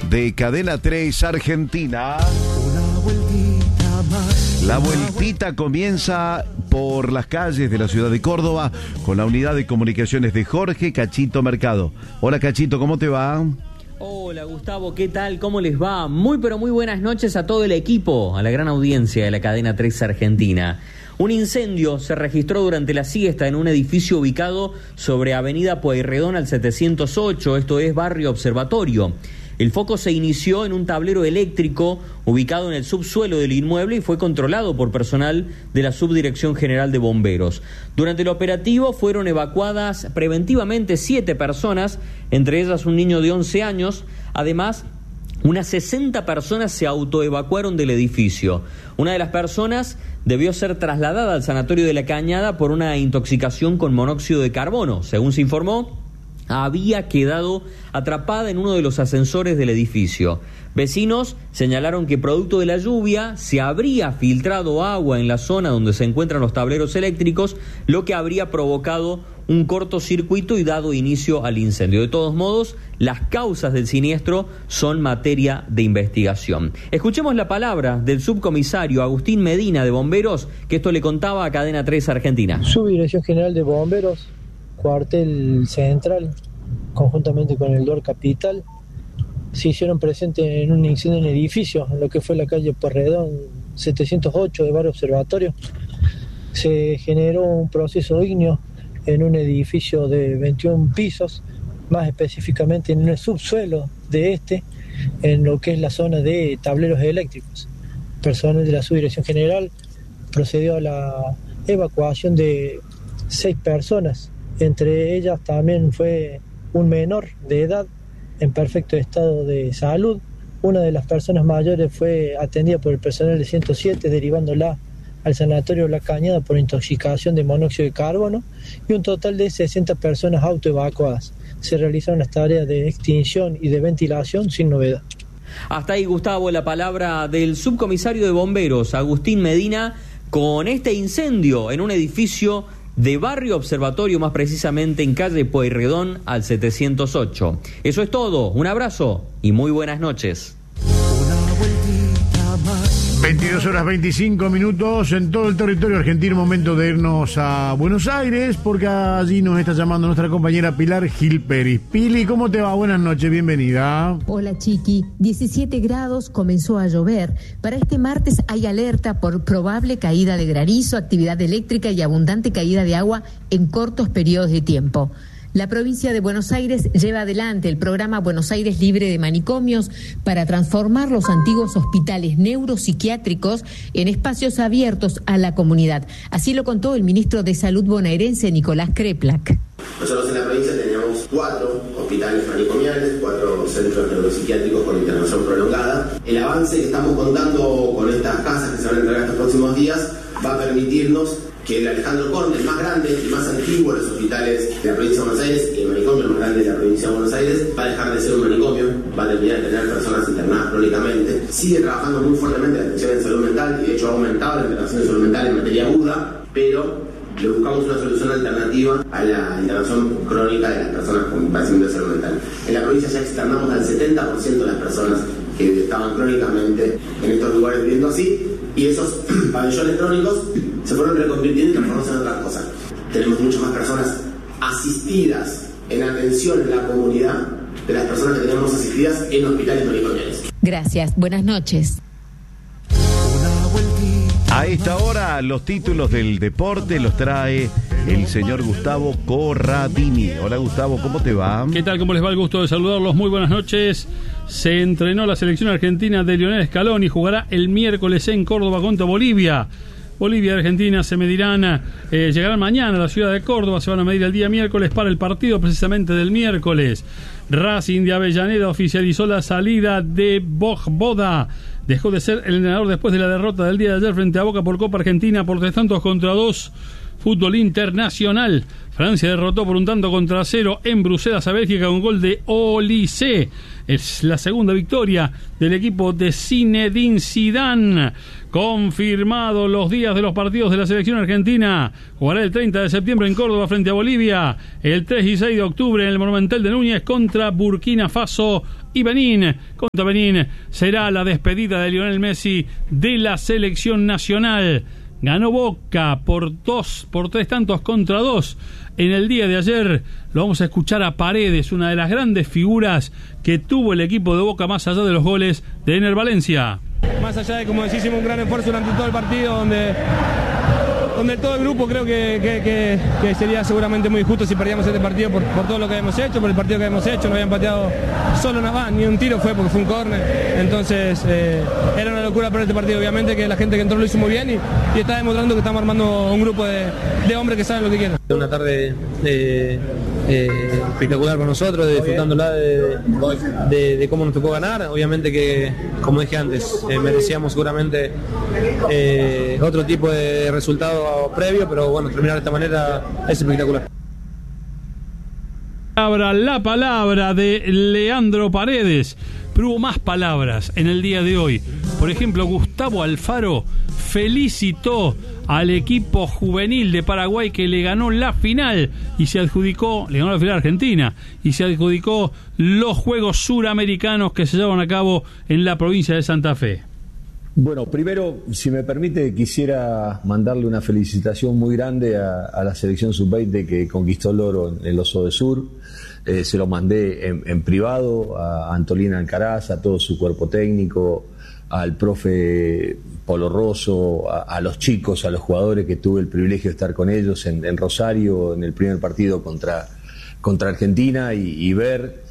de Cadena 3 Argentina. La vueltita comienza por las calles de la ciudad de Córdoba con la unidad de comunicaciones de Jorge Cachito Mercado. Hola Cachito, ¿cómo te va? Hola Gustavo, ¿qué tal? ¿Cómo les va? Muy pero muy buenas noches a todo el equipo, a la gran audiencia de la Cadena 3 Argentina. Un incendio se registró durante la siesta en un edificio ubicado sobre Avenida Pueyrredón al 708, esto es Barrio Observatorio. El foco se inició en un tablero eléctrico ubicado en el subsuelo del inmueble y fue controlado por personal de la Subdirección General de Bomberos. Durante el operativo fueron evacuadas preventivamente 7 personas, entre ellas un niño de 11 años. Además, unas 60 personas se autoevacuaron del edificio. Una de las personas debió ser trasladada al sanatorio de La Cañada por una intoxicación con monóxido de carbono. Según se informó, había quedado atrapada en uno de los ascensores del edificio. Vecinos señalaron que producto de la lluvia se habría filtrado agua en la zona donde se encuentran los tableros eléctricos, lo que habría provocado un cortocircuito y dado inicio al incendio. De todos modos, las causas del siniestro son materia de investigación. Escuchemos la palabra del subcomisario Agustín Medina de Bomberos, que esto le contaba a Cadena 3 Argentina. Subdirección General de Bomberos, Cuartel Central, conjuntamente con el DOR Capital, se hicieron presentes en un incendio en edificio, en lo que fue la calle Pueyrredón 708 de Barrio Observatorio. Se generó un proceso ígneo en un edificio de 21 pisos, más específicamente en el subsuelo de en lo que es la zona de tableros eléctricos. Personal de la Subdirección General procedió a la evacuación de 6 personas. Entre ellas también fue un menor de edad en perfecto estado de salud. Una de las personas mayores fue atendida por el personal de 107, derivándola al sanatorio La Cañada por intoxicación de monóxido de carbono, y un total de 60 personas autoevacuadas. Se realizaron las tareas de extinción y de ventilación sin novedad. Hasta ahí, Gustavo, la palabra del subcomisario de bomberos, Agustín Medina, con este incendio en un edificio de Barrio Observatorio, más precisamente en calle Pueyrredón al 708. Eso es todo, un abrazo y muy buenas noches. 22 horas 25 minutos en todo el territorio argentino. Momento de irnos a Buenos Aires, porque allí nos está llamando nuestra compañera Pilar Gil Peris. Pili, ¿cómo te va? Buenas noches, bienvenida. Hola Chiqui, 17 grados, comenzó a llover. Para este martes hay alerta por probable caída de granizo, actividad eléctrica y abundante caída de agua en cortos periodos de tiempo. La provincia de Buenos Aires lleva adelante el programa Buenos Aires Libre de Manicomios para transformar los antiguos hospitales neuropsiquiátricos en espacios abiertos a la comunidad. Así lo contó el ministro de Salud bonaerense, Nicolás Kreplak. Nosotros en la provincia teníamos 4 hospitales manicomiales, 4 centros neuropsiquiátricos con internación prolongada. El avance que estamos contando con estas casas que se van a entregar estos próximos días va a permitirnos que el Alejandro Korn, el más grande y más antiguo de los hospitales de la provincia de Buenos Aires, y el manicomio más grande de la provincia de Buenos Aires, va a dejar de ser un manicomio, va a terminar de tener personas internadas crónicamente. Sigue trabajando muy fuertemente la atención en salud mental, y de hecho ha aumentado la internación en salud mental en materia aguda, pero le buscamos una solución alternativa a la internación crónica de las personas con padecimiento de salud mental. En la provincia ya externamos al 70% de las personas que estaban crónicamente en estos lugares viviendo así, y esos pabellones crónicos se fueron reconvirtiendo y transformándose en otras cosas. Tenemos muchas más personas asistidas en atención en la comunidad de las personas que tenemos asistidas en hospitales manicomiales. Gracias, buenas noches. A esta hora los títulos del deporte los trae el señor Gustavo Corradini. Hola Gustavo, ¿cómo te va? ¿Qué tal? ¿Cómo les va? El gusto de saludarlos. Muy buenas noches. Se entrenó la selección argentina de Lionel Scaloni. Jugará el miércoles en Córdoba contra Bolivia. Bolivia y Argentina se medirán, llegarán mañana a la ciudad de Córdoba, se van a medir el día miércoles para el partido precisamente del miércoles. Racing de Avellaneda oficializó la salida de Vojvoda. Dejó de ser el entrenador después de la derrota del día de ayer frente a Boca por Copa Argentina por 3-2. fútbol internacional. Francia derrotó por 1-0 en Bruselas a Bélgica con gol de Olise. Es la segunda victoria del equipo de Zinedine Zidane. Confirmado los días de los partidos de la selección argentina. Jugará el 30 de septiembre en Córdoba frente a Bolivia. El 3 y 6 de octubre en el Monumental de Núñez contra Burkina Faso y Benín. Contra Benín será la despedida de Lionel Messi de la selección nacional. Ganó Boca por 3-2 en el día de ayer. Lo vamos a escuchar a Paredes, una de las grandes figuras que tuvo el equipo de Boca más allá de los goles de Ener Valencia. Más allá de, como decís, hicimos un gran esfuerzo durante todo el partido donde todo el grupo creo que sería seguramente muy injusto si perdíamos este partido por todo lo que hemos hecho, por el partido que hemos hecho. No habían pateado solo nada, ni un tiro fue porque fue un córner. Entonces era una locura perder este partido. Obviamente que la gente que entró lo hizo muy bien y está demostrando que estamos armando un grupo de hombres que saben lo que quieren. Una tarde espectacular para nosotros, disfrutándola de cómo nos tocó ganar. Obviamente que, como dije antes, merecíamos seguramente otro tipo de resultado previo, pero bueno, terminar de esta manera es espectacular. La palabra de Leandro Paredes, pero hubo más palabras en el día de hoy. Por ejemplo, Gustavo Alfaro felicitó al equipo juvenil de Paraguay que le ganó la final y le ganó la final a Argentina y se adjudicó los Juegos Suramericanos que se llevan a cabo en la provincia de Santa Fe. Bueno, primero, si me permite, quisiera mandarle una felicitación muy grande a la selección sub-20 que conquistó el oro en el Oso de Sur. Se lo mandé en privado a Antolina Alcaraz, a todo su cuerpo técnico, al profe Polo Rosso, a los chicos, a los jugadores que tuve el privilegio de estar con ellos en Rosario en el primer partido contra Argentina y ver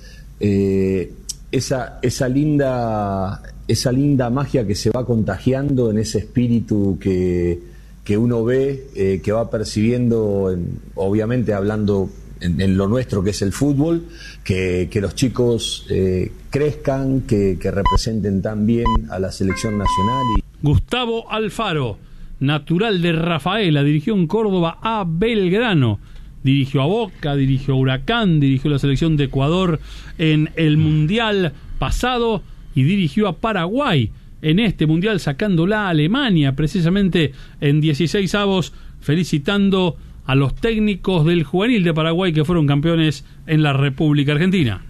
esa linda magia que se va contagiando en ese espíritu que uno ve, que va percibiendo, obviamente hablando en lo nuestro que es el fútbol, que los chicos crezcan, que representen tan bien a la selección nacional. Gustavo Alfaro, natural de Rafaela, dirigió en Córdoba a Belgrano, dirigió a Boca, dirigió a Huracán, dirigió la selección de Ecuador en el Mundial pasado y dirigió a Paraguay en este Mundial sacándola a Alemania precisamente en 16avos, felicitando a los técnicos del juvenil de Paraguay que fueron campeones en la República Argentina.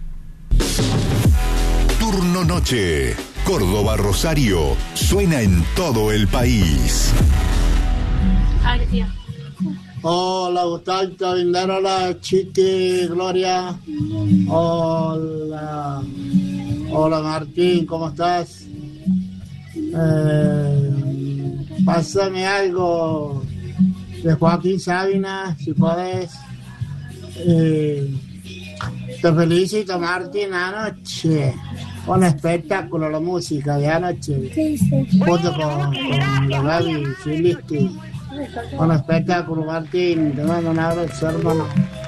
Turno Noche, Córdoba Rosario, suena en todo el país. Hola Gustavito, hola Chiqui, Gloria. Hola Martín, ¿cómo estás? Pásame algo de Joaquín Sabina, si podés. Te felicito, Martín, anoche. Un espectáculo la música de anoche. Junto con la Gaby Filisti. Un espectáculo, Martín. Te mando un abrazo, hermano.